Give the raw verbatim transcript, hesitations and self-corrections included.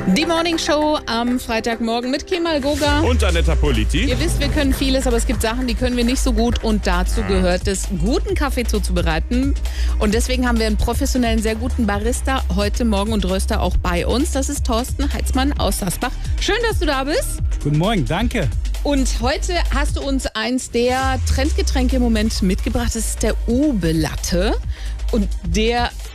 Die Morning Show am Freitagmorgen mit Kemal Goga. Und Anetta Politi. Ihr wisst, wir können vieles, aber es gibt Sachen, die können wir nicht so gut. Und dazu gehört es, guten Kaffee zuzubereiten. Und deswegen haben wir einen professionellen, sehr guten Barista heute Morgen und Röster auch bei uns. Das ist Thorsten Heitzmann aus Sasbach. Schön, dass du da bist. Guten Morgen, danke. Und heute hast du uns eins der Trendgetränke im Moment mitgebracht. Das ist der Ube-Latte. Und der